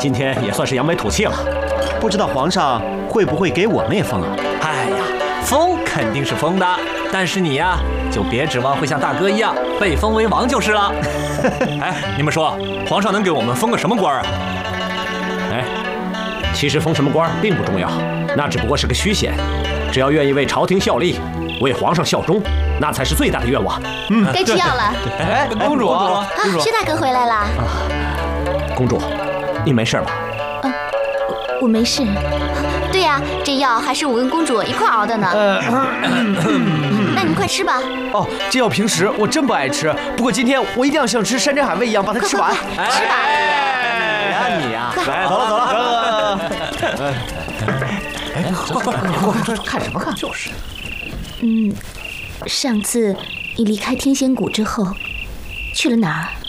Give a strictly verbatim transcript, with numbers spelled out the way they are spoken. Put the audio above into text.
今天也算是扬眉吐气了。 不知道皇上会不会给我们也封啊？ 哎呀，封肯定是封的，但是你呀，就别指望会像大哥一样被封为王就是了。哎，你们说，皇上能给我们封个什么官啊？哎，其实封什么官并不重要，那只不过是个虚衔。只要愿意为朝廷效力，为皇上效忠，那才是最大的愿望。 嗯，该吃药了。 哎，公主， 啊，薛大哥回来了。啊， 公主，你没事吧？ 嗯，我没事。对呀，这药还是我跟公主一块熬的呢。呃，那你们快吃吧。 哦，这药平时我真不爱吃，不过今天我一定要像吃山珍海味一样把它吃完。 快快快吃吧。 哎呀，你呀， 来，走了走了。 哎，快快快快，看什么看？就是。 嗯，上次你离开天仙谷之后，去了哪儿？